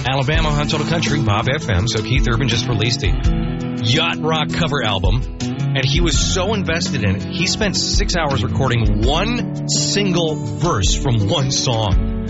Alabama on Total Country, Bob FM. So Keith Urban just released a yacht rock cover album, and he was so invested in it, he spent 6 hours recording one single verse from one song.